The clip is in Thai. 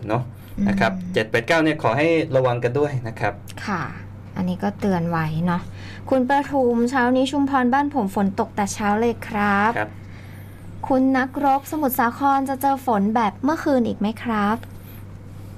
เนาะนะครับ7-8-9เนี่ยขอให้ระวังกันด้วยนะครับค่ะอันนี้ก็เตือนไว้เนาะคุณประทุมเช้านี้ชุมพรบ้านผมฝนตกแต่เช้าเลยครับคุณนักรบสมุทรสาครจะเจอฝนแบบเมื่อคืนอีกไหมครับ